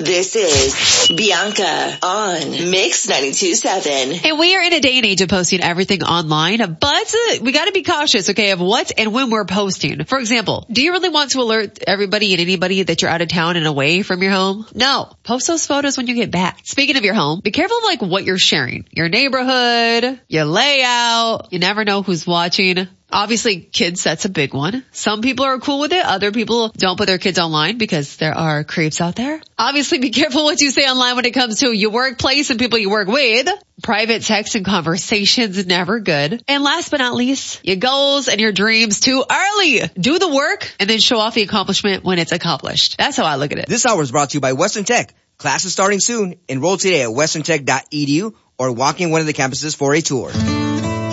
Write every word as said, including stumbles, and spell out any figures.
This is Bianca on Mix ninety-two point seven. And we are in a day and age of posting everything online, but uh, we got to be cautious, okay, of what and when we're posting. For example, do you really want to alert everybody and anybody that you're out of town and away from your home? No. Post those photos when you get back. Speaking of your home, be careful of like what you're sharing. Your neighborhood, your layout. You never know who's watching. Obviously, kids, that's a big one. Some people are cool with it. Other people don't put their kids online because there are creeps out there. Obviously, be careful what you say online when it comes to your workplace and people you work with. Private text and conversations, never good. And last but not least, your goals and your dreams too early. Do the work and then show off the accomplishment when it's accomplished. That's how I look at it. This hour is brought to you by Western Tech. Classes starting soon. Enroll today at western tech dot e d u or walk in one of the campuses for a tour.